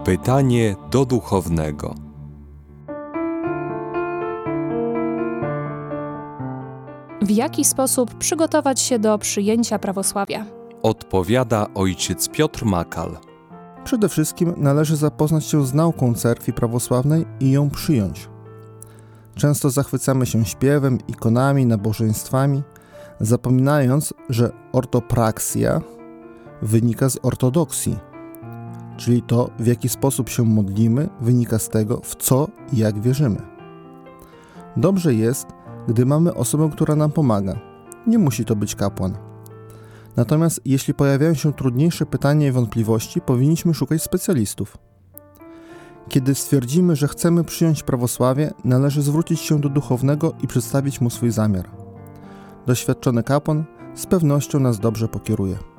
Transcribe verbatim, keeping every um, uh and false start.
Pytanie do duchownego. W jaki sposób przygotować się do przyjęcia prawosławia? Odpowiada ojciec Piotr Makal. Przede wszystkim należy zapoznać się z nauką cerkwi prawosławnej i ją przyjąć. Często zachwycamy się śpiewem, ikonami, nabożeństwami, zapominając, że ortopraksja wynika z ortodoksji, czyli to, w jaki sposób się modlimy, wynika z tego, w co i jak wierzymy. Dobrze jest, gdy mamy osobę, która nam pomaga. Nie musi to być kapłan. Natomiast jeśli pojawiają się trudniejsze pytania i wątpliwości, powinniśmy szukać specjalistów. Kiedy stwierdzimy, że chcemy przyjąć prawosławie, należy zwrócić się do duchownego i przedstawić mu swój zamiar. Doświadczony kapłan z pewnością nas dobrze pokieruje.